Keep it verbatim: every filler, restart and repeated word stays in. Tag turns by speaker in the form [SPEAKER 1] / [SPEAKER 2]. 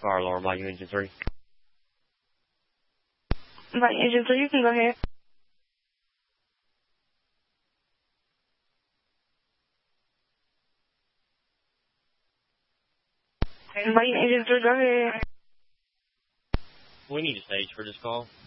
[SPEAKER 1] Fire alarm, Volume Engine three.
[SPEAKER 2] Volume Engine three, you can go ahead. Volume Engine three, go ahead.
[SPEAKER 1] We need a stage for this call.